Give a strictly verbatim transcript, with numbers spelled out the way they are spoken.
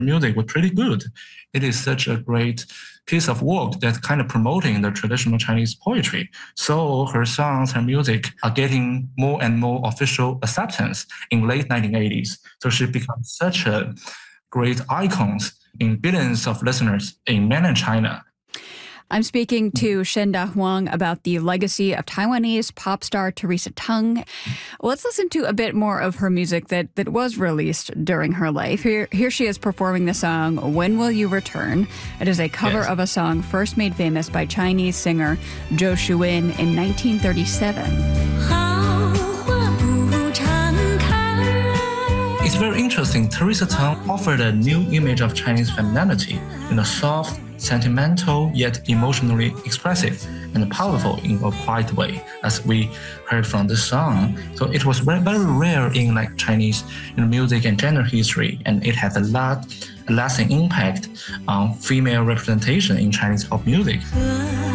music was pretty good. It is such a great piece of work that's kind of promoting the traditional Chinese poetry. So her songs, her music are getting more and more official acceptance in late nineteen eighties. So she becomes such a great icon in billions of listeners in mainland China. I'm speaking to Shenda Huang about the legacy of Taiwanese pop star Teresa Teng. Let's listen to a bit more of her music that, that was released during her life. Here, here she is performing the song, When Will You Return? It is a cover Yes. of a song first made famous by Chinese singer Zhou Shuwen in nineteen thirty-seven. It's very interesting. Teresa Teng offered a new image of Chinese femininity in a soft, sentimental, yet emotionally expressive and powerful in a quiet way, as we heard from this song. So it was very, very rare in like Chinese you know, music and gender history, and it has a lot, a lasting impact on female representation in Chinese pop music.